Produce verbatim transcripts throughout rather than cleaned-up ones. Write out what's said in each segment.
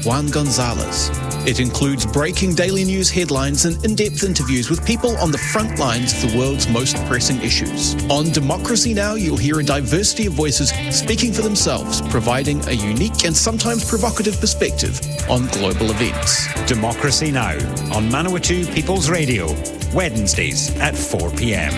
Juan Gonzalez. It includes breaking daily news headlines and in-depth interviews with people on the front lines of the world's most pressing issues. On Democracy Now!, you'll hear a diversity of voices speaking for themselves, providing a unique and sometimes provocative perspective on global events. Democracy Now! On Manawatu People's Radio, Wednesdays at four p.m.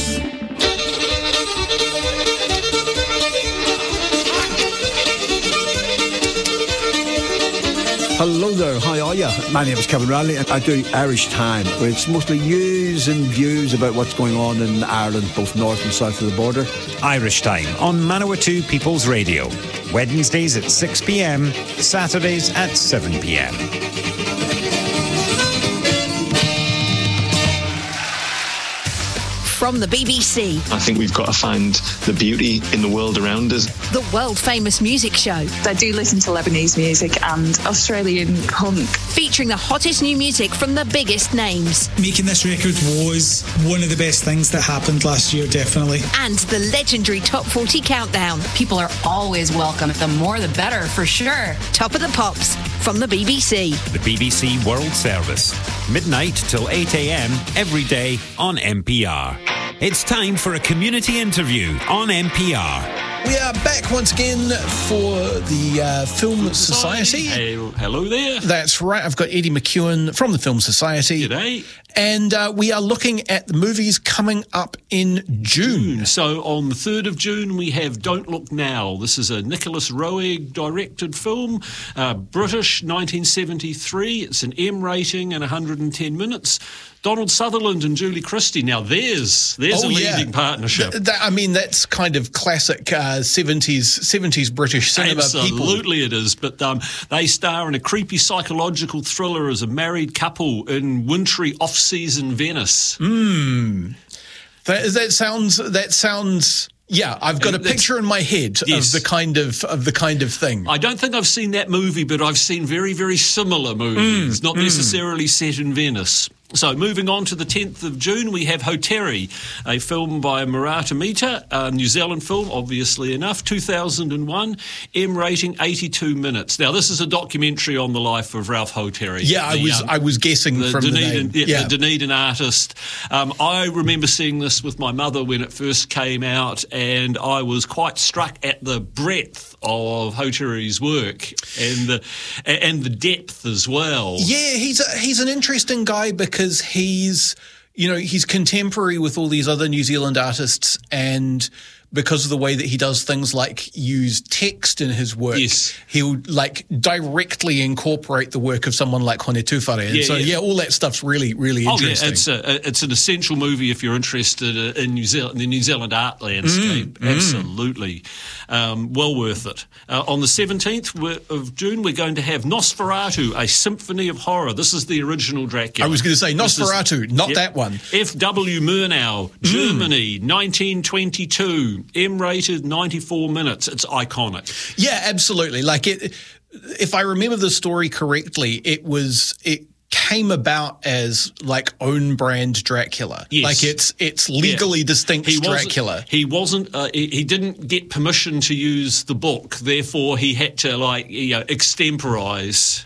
Hello there, how are you? My name is Kevin Radley and I do Irish Time, where it's mostly news and views about what's going on in Ireland, both north and south of the border. Irish Time on Manawatu People's Radio, Wednesdays at six p.m, Saturdays at seven p.m. From the B B C. I think we've got to find the beauty in the world around us. The world-famous music show. I do listen to Lebanese music and Australian punk. Featuring the hottest new music from the biggest names. Making this record was one of the best things that happened last year, definitely. And the legendary Top forty Countdown. People are always welcome. The more the better, for sure. Top of the Pops from the B B C. The B B C World Service. Midnight till eight a.m. every day on N P R. It's time for a community interview on N P R. We are back once again for the uh, Film Society. Hey, hello there. That's right. I've got Eddie McEwen from the Film Society. G'day. And uh, we are looking at the movies coming up in June. June. So on the third of June, we have Don't Look Now. This is a Nicholas Roeg directed film, uh, British, nineteen seventy-three. It's an M rating and one hundred ten minutes. Donald Sutherland and Julie Christie. Now, there's there's oh, a yeah. leading partnership. Th- th- I mean, that's kind of classic uh, seventies seventies British cinema. Absolutely people. It is. But um, they star in a creepy psychological thriller as a married couple in wintry off-season Venice. Hmm. That, that sounds... That sounds... Yeah, I've got a That's, picture in my head yes. of the kind of of the kind of thing. I don't think I've seen that movie, but I've seen very, very similar movies, mm, not mm. necessarily set in Venice. So moving on to the tenth of June, we have Hoteri, a film by Murata Mita, a New Zealand film, obviously enough, two thousand one, M rating eighty-two minutes. Now, this is a documentary on the life of Ralph Hoteri. Yeah, the, I was um, I was guessing the from Dunedin, the name. Yeah, Yeah. the Dunedin artist. Um, I remember seeing this with my mother when it first came out, and I was quite struck at the breadth of Hoteri's work and the and the depth as well. Yeah, he's a, he's an interesting guy because he's, you know, he's contemporary with all these other New Zealand artists, and because of the way that he does things like use text in his work, yes. he'll like directly incorporate the work of someone like Hone Tūwhare. And yeah, so, yeah. yeah, all that stuff's really, really interesting. Oh, yeah, it's, a, it's an essential movie if you're interested in New Zealand, the New Zealand art landscape. Mm, Absolutely. Mm. Um, well worth it. Uh, on the seventeenth of June, we're going to have Nosferatu, a symphony of horror. This is the original Dracula. I was going to say Nosferatu, is, not yep. that one. F W Murnau, Germany, mm. nineteen twenty-two. M-rated, ninety-four minutes. It's iconic. Yeah, absolutely. Like it, if I remember the story correctly, it was it came about as like own brand Dracula. Yes. Like it's it's legally yeah. distinct he Dracula. Wasn't, he wasn't. Uh, he, he didn't get permission to use the book. Therefore, he had to like you know extemporize.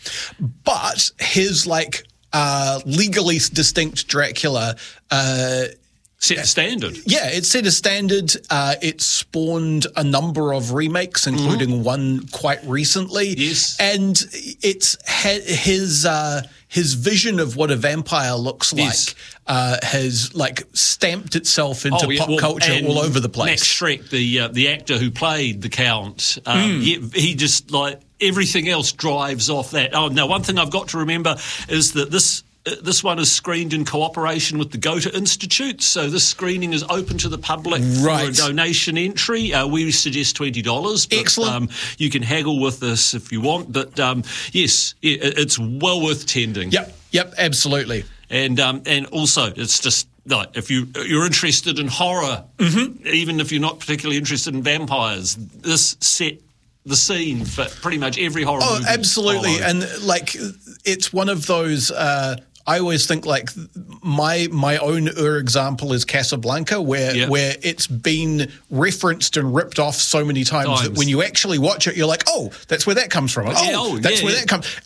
But his like uh, legally distinct Dracula. Uh, Set a standard. Yeah, it set a standard. Uh, it spawned a number of remakes, including mm-hmm. one quite recently. Yes. And it's ha- his uh, his vision of what a vampire looks yes. like uh, has like stamped itself into oh, yeah, pop well, culture all over the place. Max Schreck, the uh, the actor who played the Count, um, mm. he, he just like everything else drives off that. Oh, now one thing I've got to remember is that this. This one is screened in cooperation with the Goethe Institute, so this screening is open to the public right. for a donation entry. Uh, we suggest twenty dollars. But, Excellent. Um, you can haggle with this if you want, but um, yes, it, it's well worth attending. Yep, yep, absolutely. And um, and also, it's just like if you you're interested in horror, mm-hmm. even if you're not particularly interested in vampires, this set the scene for pretty much every horror oh, movie. Oh, absolutely, followed. and like it's one of those. Uh, I always think like my my own ur example is Casablanca, where yep. where it's been referenced and ripped off so many times, times that when you actually watch it, you're like, oh, that's where that comes from. Oh, yeah, oh that's yeah, where yeah. that comes.